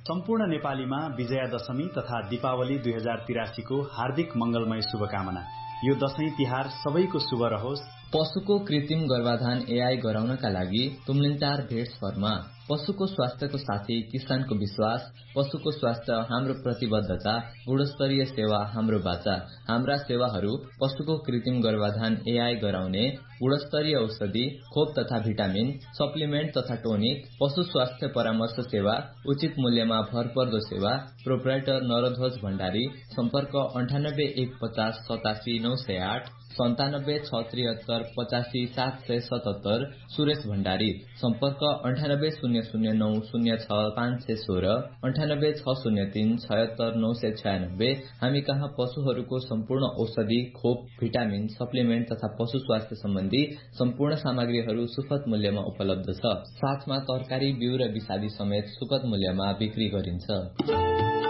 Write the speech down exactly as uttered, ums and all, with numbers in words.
सम्पूर्ण नेपालीमा विजयादशमी तथा दीपावली दुई हजार तिरासीको हार्दिक मंगलमय शुभकामना। यो दशैं तिहार सबैको शुभ रहोस्। पशुको कृत्रिम गर्भाधान एआई गराउनका लागि तुमलिनटार भेट्स फर्मा। पशुको स्वास्थ्यको साथी किसानको विश्वास। पशुको स्वास्थ्य हाम्रो प्रतिबद्धता। गुणस्तरीय सेवा हाम्रो बाचा। हाम्रा सेवाहरू पशुको कृत्रिम गर्भाधान एआई गराउने, गुणस्तरीय औषधि, खोप तथा भिटामिन, सप्लिमेन्ट तथा टोनिक, पशु स्वास्थ्य परामर्श सेवा, उचित मूल्यमा भरपर्दो सेवा। प्रोप्राइटर नरध्वज भण्डारी। सम्पर्क अन्ठानब्बे एक पचास सतासी नौ सय आठ, सन्तानब्बे छ त्रिहत्तर पचासी सात सय सतहत्तर। सुरेश भण्डारी। सम्पर्क अन्ठानब्बे शून्य शून्य नौ शून्य छ पाँच सय सोह्र, अन्ठानब्बे छ शून्य तीन छयत्तर नौ सय छयानब्बे। हामी कहाँ पशुहरूको सम्पूर्ण औषधि, खोप, भिटामिन, सप्लिमेन्ट तथा पशु स्वास्थ्य सम्बन्धी सम्पूर्ण सामग्रीहरू सुपथ मूल्यमा उपलब्ध छ। साथमा तरकारी, बिउ र विषादी समेत सुपथ मूल्यमा बिक्री गरिन्छ।